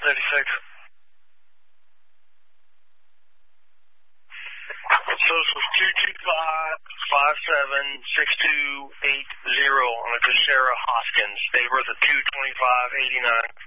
36. Social's 225-576280 on a Teixeira Hoskins. Date of birth of 2/25/89.